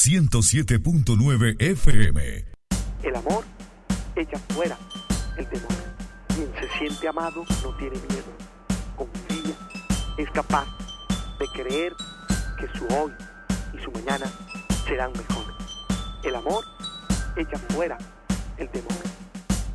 107.9 FM. El amor echa fuera el temor. Quien se siente amado no tiene miedo. Confía, es capaz de creer que su hoy y su mañana serán mejor. El amor echa fuera el temor.